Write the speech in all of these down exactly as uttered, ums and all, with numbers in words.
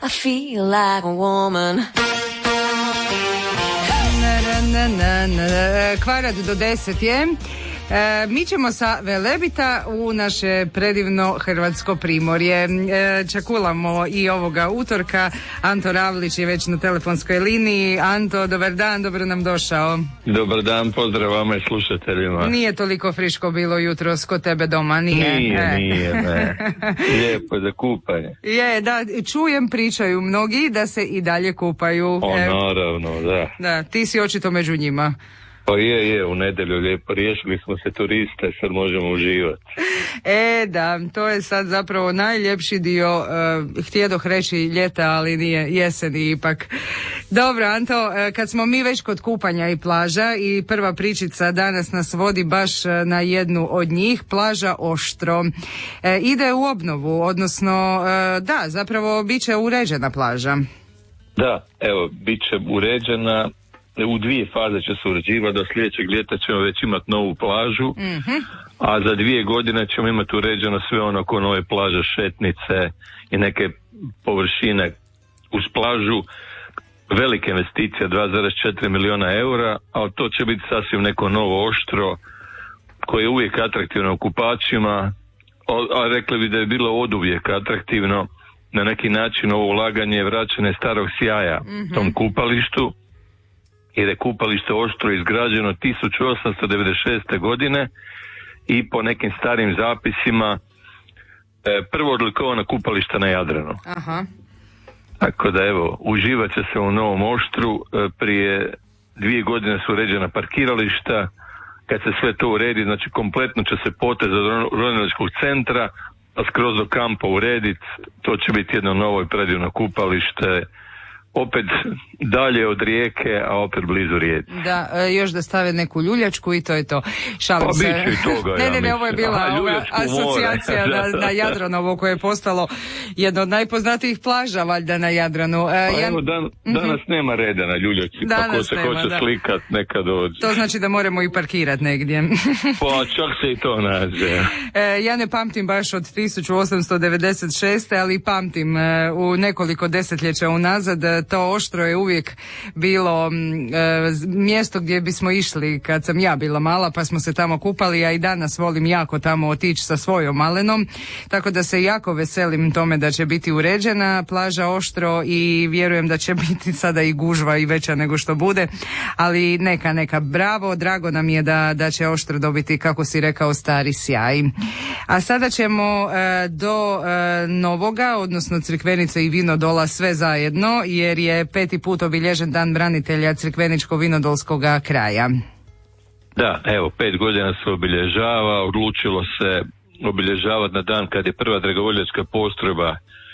feel like a woman. Na, na, na, na. Kvadrat do deset je. E, mi ćemo sa Velebita u naše predivno hrvatsko primorje. E, čakulamo i ovoga utorka. Anto Ravlić je već na telefonskoj liniji. Anto, dobar dan, dobro nam došao. Dobar dan, pozdrav vama i slušateljima. Nije toliko friško bilo jutros kod tebe doma, nije? Nije, e. nije, ne. Lijepo je za kupanje. Je, da, čujem, pričaju mnogi da se i dalje kupaju. O, e, naravno, da. Da, ti si očito među njima. Pa je, je, u nedjelju lijepo, riješili smo se turiste, sad možemo uživati. E, da, to je sad zapravo najljepši dio, uh, htjedoh reći ljeta, ali nije, jeseni ipak. Dobro, Anto, uh, kad smo mi već kod kupanja i plaža i prva pričica danas nas vodi baš uh, na jednu od njih, plaža Oštro. Uh, ide u obnovu, odnosno, uh, da, zapravo bit će uređena plaža. Da, evo, bit će uređena. U dvije faze će se uređivati, do sljedećeg ljeta ćemo već imati novu plažu, mm-hmm. a za dvije godine ćemo imati uređeno sve ono oko nove plaže, šetnice i neke površine uz plažu. Velike investicije, dva zarez četiri milijuna eura, a to će biti sasvim neko novo Oštro koje je uvijek atraktivno okupačima, a rekli bi da je bilo oduvijek atraktivno. Na neki način ovo ulaganje vraćanje starog sjaja mm-hmm. tom kupalištu, jer je kupalište Oštro izgrađeno tisuću osamsto devedeset šeste. godine i po nekim starim zapisima e, prvo odlikovano kupalište na Jadranu. Aha. Tako da evo, uživat će se u novom Oštru. E, prije dvije godine su uređena parkirališta. Kad se sve to uredi, znači kompletno će se potez od Roniličkog centra, a skroz do kampa urediti. To će biti jedno novo i predivno kupalište. Opet dalje od rijeke, a opet blizu rijeci. Da, e, još da stave neku ljuljačku i to je to. Šalim pa, se. Biće i toga, ne, ja ne, ne, ovo je bila Aha, ova asocijacija na, na Jadranovo koje je postalo jedno od najpoznatijih plaža valjda na Jadranu. E, pa ja... evo, dan, danas mm-hmm. nema reda na ljuljači, pa ko se hoće da. slikat, neka dođe. To znači da moramo i parkirat negdje. Pa čak se i to nađe. E, ja ne pamtim baš od tisuću osamsto devedeset šeste. ali pamtim e, u nekoliko desetljeća unazad. To Oštro je uvijek bilo e, mjesto gdje bismo išli kad sam ja bila mala, pa smo se tamo kupali, a i danas volim jako tamo otići sa svojom malenom, tako da se jako veselim tome da će biti uređena plaža Oštro i vjerujem da će biti sada i gužva i veća nego što bude, ali neka, neka, bravo, drago nam je da, da će Oštro dobiti, kako si rekao, stari sjaj. A sada ćemo e, do e, Novoga, odnosno Crikvenice i Vinodola sve zajedno, jer je peti put obilježen Dan branitelja Crikveničko-Vinodolskoga kraja. Da, evo, pet godina se obilježava, odlučilo se obilježavati na dan kad je prva dragovoljačka postrojba e,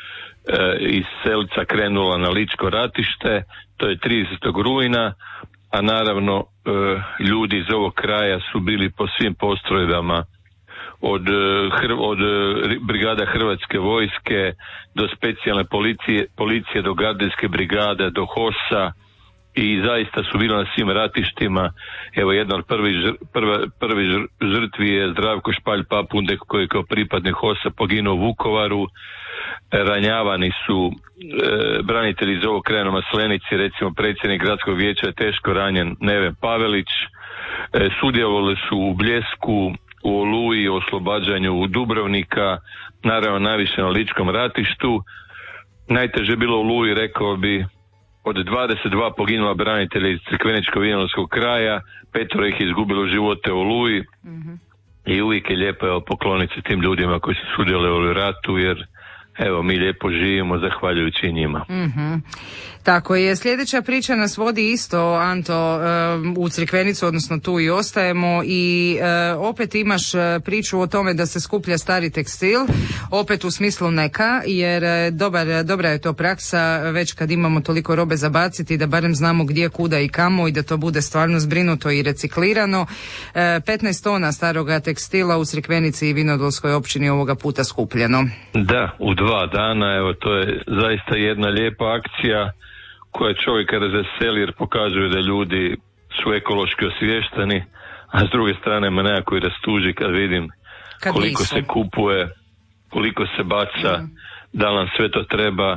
iz Selca krenula na Ličko ratište, to je tridesetog rujna, a naravno e, ljudi iz ovog kraja su bili po svim postrojbama, od, od brigada Hrvatske vojske do specijalne policije, policije do gardijske brigade, do HOS-a, i zaista su bili na svim ratištima. Evo, jedna od prvi, prva, prvi žrtvi je Zdravko Špalj Papundek, koji je kao pripadnik HOS-a poginuo u Vukovaru. Ranjavani su e, branitelji iz ovog kraja na Maslenici, recimo predsjednik gradskog vijeća je teško ranjen Neven Pavelić. E, sudjelovali su u Bljesku, u Oluji, u oslobađanju Dubrovnika, naravno najviše na Ličkom ratištu. Najteže je bilo u Oluji, rekao bi, od dvadeset dva poginula branitelja iz Crikveničko-Vinodolskog kraja, petoro ih je izgubilo živote u Oluji, mm-hmm. i uvijek je lijepo pokloniti se tim ljudima koji su sudjelovali u ratu, jer evo, mi lijepo živimo zahvaljujući njima. Mm-hmm. Tako je. Sljedeća priča nas vodi isto, Anto, u Crikvenicu, odnosno tu i ostajemo, i opet imaš priču o tome da se skuplja stari tekstil, opet u smislu neka, jer dobar, dobra je to praksa već kad imamo toliko robe za baciti, da barem znamo gdje, kuda i kamo i da to bude stvarno zbrinuto i reciklirano. petnaest tona staroga tekstila u Crikvenici i Vinodolskoj općini ovoga puta skupljeno. Da, u dva dana, evo, to je zaista jedna lijepa akcija koja čovjeka razveseli, jer pokazuju da ljudi su ekološki osviješteni, a s druge strane me nekako i rastuži kad vidim kad koliko nisu. se kupuje, koliko se baca, mm. da nam sve to treba.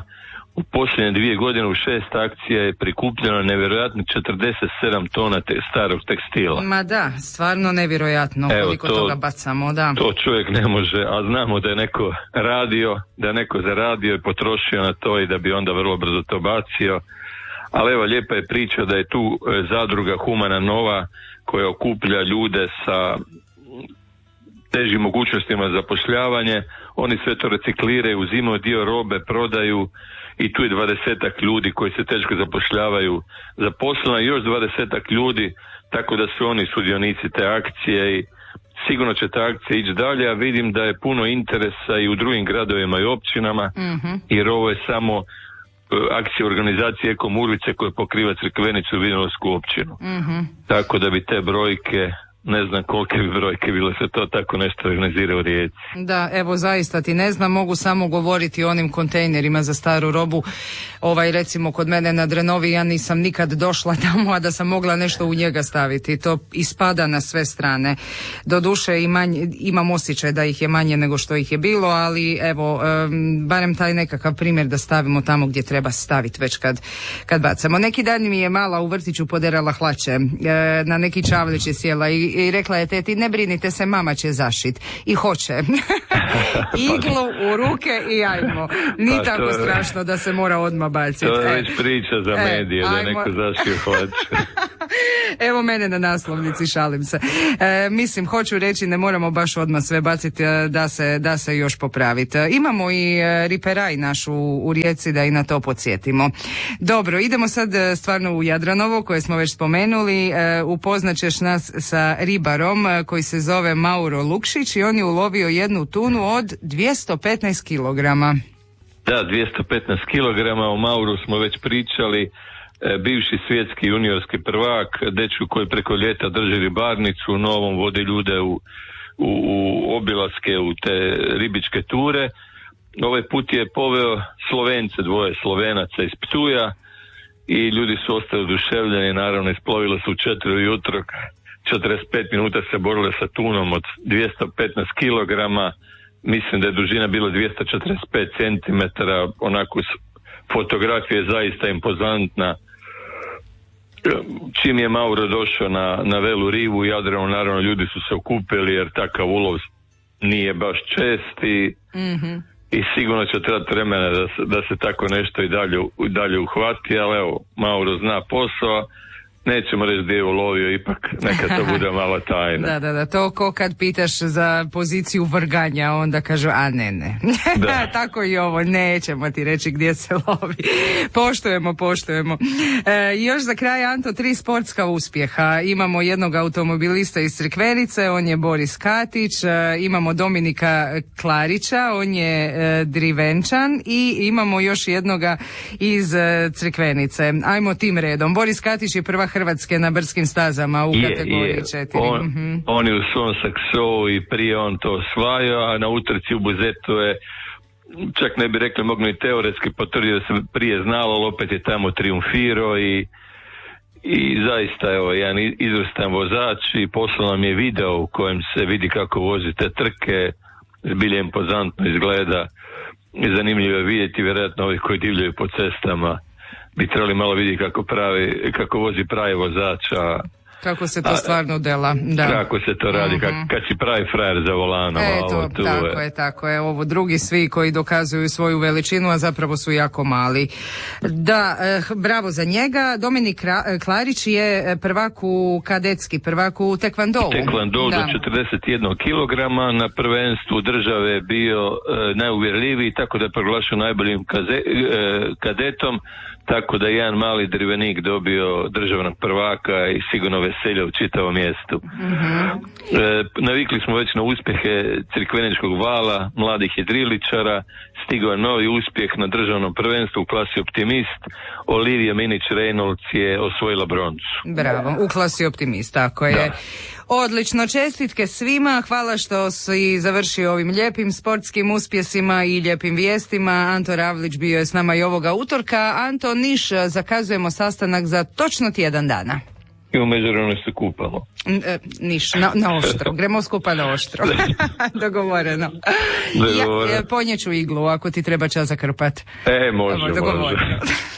u posljednje dvije godine u šest akcija je prikupljeno nevjerojatno četrdeset sedam tona te starog tekstila. Ma da, stvarno nevjerojatno. Evo, koliko to, toga bacamo, da. To čovjek ne može, a znamo da je neko radio, da je neko zaradio i potrošio na to i da bi onda vrlo brzo to bacio. Ali evo, lijepa je priča da je tu zadruga Humana Nova koja okuplja ljude sa težim mogućnostima za zapošljavanje. Oni sve to recikliraju, uzimaju dio robe, prodaju i tu je dvadesetak ljudi koji se teško zapošljavaju zaposleno i još dvadesetak ljudi, tako da su oni sudionici te akcije i sigurno će ta akcija ići dalje, a vidim da je puno interesa i u drugim gradovima i općinama, mm-hmm. jer ovo je samo akcija organizacije Eko Murvice koja pokriva Crikvenicu i Vinodolsku općinu. Mm-hmm. Tako da bi te brojke, ne znam kolike bi brojke bilo se to tako nešto organizira u Rijeci. Da, evo zaista ti ne znam, mogu samo govoriti o onim kontejnerima za staru robu. Ovaj recimo kod mene na Drenovi ja nisam nikad došla tamo, a da sam mogla nešto u njega staviti. To ispada na sve strane. Doduše i manje, imam osjećaj da ih je manje nego što ih je bilo, ali evo, um, barem taj nekakav primjer da stavimo tamo gdje treba staviti već kad, kad bacamo. Neki dan mi je mala u vrtiću poderala hlače. E, na neki čavlić je sjela i i rekla je teti, ne brinite se, mama će zašit. I hoće. Iglu u ruke i ajmo. Ni pa tako strašno da se mora odmah baciti. To je već priča za medije, e, da neko zašio hlače. Evo mene na naslovnici, šalim se. E, mislim, hoću reći, ne moramo baš odmah sve baciti da se, da se još popraviti. Imamo i riperaj našu u Rijeci da i na to podsjetimo. Dobro, idemo sad stvarno u Jadranovo koje smo već spomenuli. E, upoznaćeš nas sa ribarom koji se zove Mauro Lukšić i on je ulovio jednu tunu od dvjesto petnaest kilograma. Da, dvjesto petnaest kilograma, o Mauru smo već pričali, e, bivši svjetski juniorski prvak, dečko koji preko ljeta drži ribarnicu, u Novom vodi ljude u, u, u obilaske, u te ribičke ture. Ovaj put je poveo Slovence, dvoje Slovenaca iz Ptuja i ljudi su ostali oduševljeni, naravno isplovilo su u četiri ujutro, četrdeset pet minuta se borile sa tunom od dvjesto petnaest kilograma, mislim da je dužina bila dvjesto četrdeset pet centimetara, onako fotografija je zaista impozantna. Čim je Mauro došao na, na Velu rivu u Jadranu, naravno ljudi su se okupili jer takav ulov nije baš čest i, mm-hmm. i sigurno će trebati vremena da se, da se tako nešto i dalje, i dalje uhvati, ali evo, Mauro zna posao. Nećemo reći gdje je ulovio, ipak neka to bude malo tajna. Da, da, da, to ko kad pitaš za poziciju vrganja, onda kažu, a ne, ne. Tako i ovo, nećemo ti reći gdje se lovi. Poštujemo, poštujemo. E, još za kraj, Anto, tri sportska uspjeha. Imamo jednog automobilista iz Crikvenice, on je Boris Katić, e, imamo Dominika Klarića, on je e, Drivenčan i imamo još jednoga iz e, Crikvenice. Ajmo tim redom. Boris Katić je prva Hrvatske na brskim stazama u je, kategoriji je. četiri. On, mm-hmm. on je u svom saksovu i prije on to osvajao, a na utrci u Buzetu je, čak ne bi rekli, mogli i teoretski potvrdio da se prije znalo, ali opet je tamo triumfirao i, i zaista evo, jedan izvrstan vozač i poslao nam je video u kojem se vidi kako vozi te trke, zbilje impozantno izgleda, zanimljivo je vidjeti, vjerojatno ovih koji divljaju po cestama bi trebali malo vidjeti kako pravi, kako vozi pravi vozača. Kako se to a, stvarno dela. Da. Kako se to radi, uh-huh. kad, kad si pravi frajer za volanom. Eto, ovo, tu tako je. je, tako je. Ovo drugi svi koji dokazuju svoju veličinu, a zapravo su jako mali. Da, eh, bravo za njega. Dominik Klarić je prvak u kadetski, prvak u tekvandou. Tekvandou do četrdeset jedan kilograma, na prvenstvu države je bio eh, najuvjerljiviji, tako da je proglašen najboljim kaze, eh, kadetom. Tako da je jedan mali Drivenik dobio državnog prvaka i sigurno veselje u čitavom mjestu. Mm-hmm. E, navikli smo već na uspjehe Crikveničkog vala, mladih jedriličara, stigao je novi uspjeh na državnom prvenstvu u klasi Optimist. Olivia Minić-Reynolds je osvojila broncu. Bravo, u klasi Optimist, tako je. Da. Odlično, čestitke svima, hvala što si završio ovim lijepim sportskim uspjesima i lijepim vijestima. Anto Ravlić bio je s nama i ovoga utorka. Anto, Niš, zakazujemo sastanak za točno tjedan dana. i u međuvremenu se kupamo. E, niš, na, na oštro. Gremo skupa na oštro. Dogovoreno. Dogovoreno. Ja, ponjeću iglu ako ti treba čas zakrpat. E, može, Dogovoreno. može.